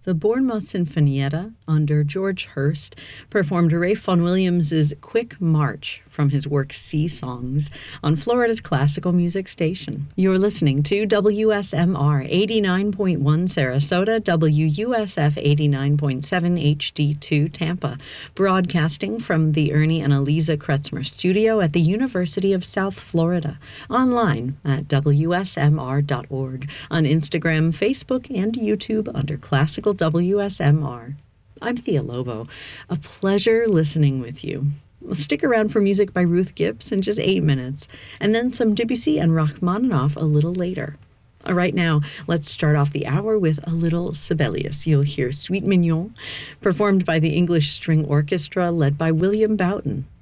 The Bournemouth Sinfonietta, under George Hurst, performed Ralph Vaughan Williams's Quick March from his work Sea Songs on Florida's classical music station. You're listening to WSMR 89.1 Sarasota, WUSF 89.7 HD2 Tampa, broadcasting from the Ernie and Eliza Kretzmer studio at the University of South Florida, online at WSMR.org, on Instagram, Facebook, and YouTube under Classical WSMR. I'm Thea Lobo. A pleasure listening with you. Stick around for music by Ruth Gibbs in just 8 minutes, and then some Debussy and Rachmaninoff a little later. Right now, let's start off the hour with a little Sibelius. You'll hear Suite Mignon, performed by the English String Orchestra led by William Boughton.